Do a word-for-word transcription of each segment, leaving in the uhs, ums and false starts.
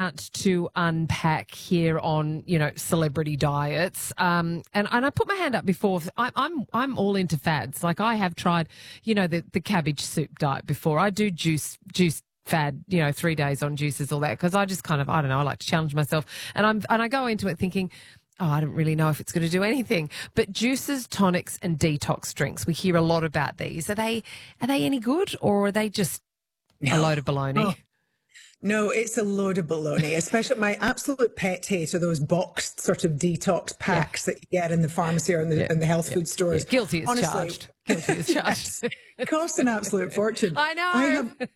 amount to unpack here on, you know, celebrity diets. Um, and, and I put my hand up before. I, I'm I'm all into fads. Like I have tried, you know, the, the cabbage soup diet before. I do juice juice fad, you know, three days on juices, all that, because I just kind of, I don't know, I like to challenge myself. And I'm and I go into it thinking, oh, I don't really know if it's going to do anything. But juices, tonics, and detox drinks, we hear a lot about these. Are they are they any good, or are they just a load of baloney? Oh. No, it's a load of baloney, especially my absolute pet hate are those boxed sort of detox packs yeah. that you get in the pharmacy or in the, yeah. in the health yeah. food stores. Yeah. Guilty as Honestly, charged. Guilty as charged. It costs an absolute fortune. I know. I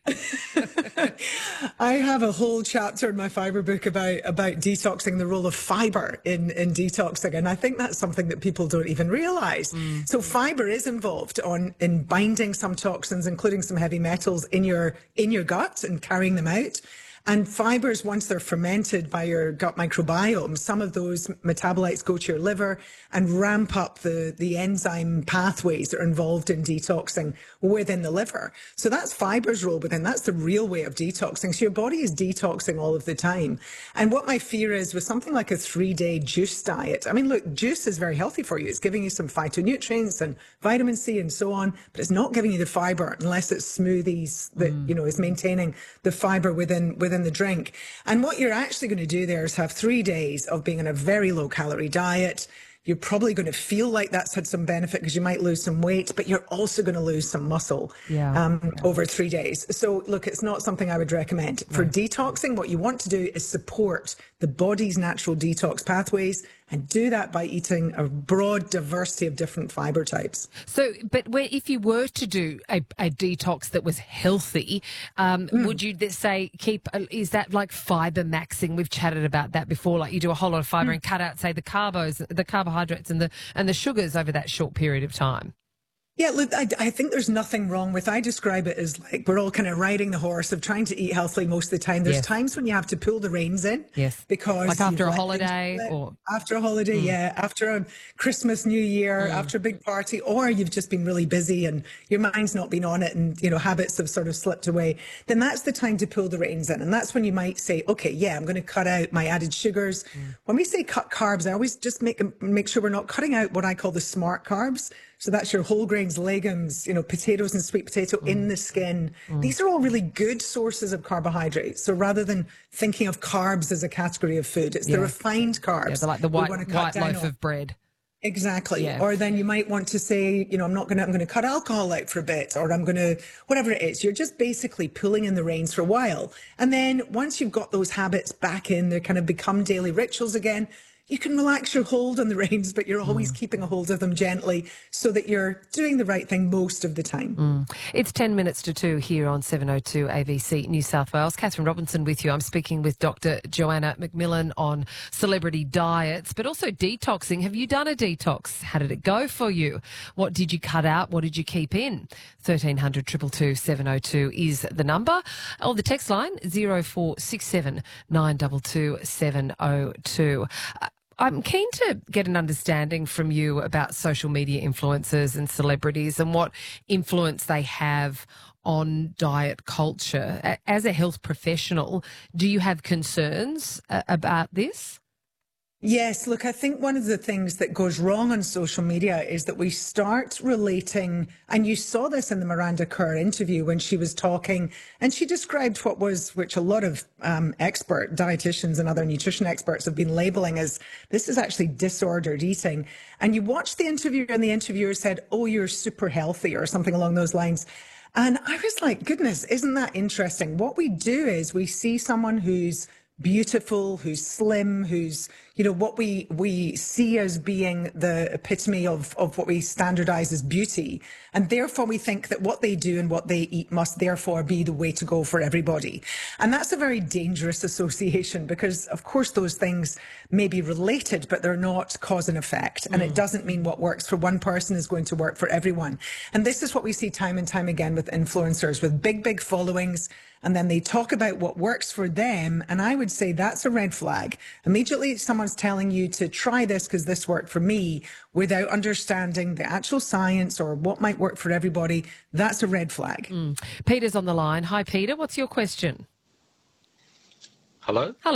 have, I have a whole chapter in my fibre book about, about detoxing, the role of fibre in, in detoxing. And I think that's something that people don't even realise. Mm. So fibre is involved on in binding some toxins, including some heavy metals in your in your gut and carrying them out. And fibres, once they're fermented by your gut microbiome, some of those metabolites go to your liver and ramp up the, the enzyme pathways that are involved in detoxing within the liver. So that's fibre's role within. That's the real way of detoxing. So your body is detoxing all of the time. And what my fear is with something like a three-day juice diet, I mean, look, juice is very healthy for you. It's giving you some phytonutrients and vitamin C and so on, but it's not giving you the fibre unless it's smoothies that, mm. you know, is maintaining the fibre within, within within the drink. And what you're actually going to do there is have three days of being on a very low calorie diet. You're probably going to feel like that's had some benefit because you might lose some weight, but you're also going to lose some muscle yeah. Um, yeah. over three days. So look, it's not something I would recommend. For right. detoxing, what you want to do is support the body's natural detox pathways and do that by eating a broad diversity of different fibre types. So, but where, if you were to do a, a detox that was healthy, um, mm. would you say keep, is that like fibre maxing? We've chatted about that before, like you do a whole lot of fibre mm. and cut out, say, the carbos, the carbohydrates and the, and the sugars over that short period of time. Yeah, look, I, I think there's nothing wrong with, I describe it as like we're all kind of riding the horse of trying to eat healthily most of the time. There's yes. times when you have to pull the reins in. Yes. Because like after a holiday or after a holiday, mm. yeah, after a Christmas, New Year, mm. after a big party, or you've just been really busy and your mind's not been on it and, you know, habits have sort of slipped away. Then that's the time to pull the reins in. And that's when you might say, okay, yeah, I'm going to cut out my added sugars. Mm. When we say cut carbs, I always just make, make sure we're not cutting out what I call the smart carbs. So that's your whole grains, legumes, you know, potatoes and sweet potato mm. in the skin. Mm. These are all really good sources of carbohydrates. So rather than thinking of carbs as a category of food, it's yeah. the refined carbs. Yeah, they're like the white, white loaf on. of bread. Exactly. Yeah. Or then you might want to say, you know, I'm not going to, I'm going to cut alcohol out for a bit, or I'm going to, whatever it is. You're just basically pulling in the reins for a while. And then once you've got those habits back in, they kind of become daily rituals again. You can relax your hold on the reins, but you're always mm. keeping a hold of them gently so that you're doing the right thing most of the time. Mm. It's ten minutes to two here on seven oh two A B C New South Wales. Catherine Robinson with you. I'm speaking with Doctor Joanna McMillan on celebrity diets, but also detoxing. Have you done a detox? How did it go for you? What did you cut out? What did you keep in? thirteen hundred, two two two, seven oh two is the number. Or the text line, zero four six seven, nine two two, seven oh two. Uh, I'm keen to get an understanding from you about social media influencers and celebrities and what influence they have on diet culture. As a health professional, do you have concerns uh, about this? Yes, look, I think one of the things that goes wrong on social media is that we start relating, and you saw this in the Miranda Kerr interview when she was talking, and she described what was, which a lot of um, expert dietitians and other nutrition experts have been labeling as, this is actually disordered eating. And you watched the interview and the interviewer said, oh, you're super healthy or something along those lines. And I was like, goodness, isn't that interesting? What we do is we see someone who's beautiful, who's slim, who's, you know, what we we see as being the epitome of, of what we standardize as beauty. And therefore we think that what they do and what they eat must therefore be the way to go for everybody. And that's a very dangerous association because, of course, those things may be related, but they're not cause and effect. And mm. it doesn't mean what works for one person is going to work for everyone. And this is what we see time and time again with influencers with big, big followings. And then they talk about what works for them. And I would say that's a red flag. Immediately, someone's telling you to try this because this worked for me without understanding the actual science or what might work for everybody. That's a red flag. Mm. Peter's on the line. Hi, Peter. What's your question? Hello? Hello.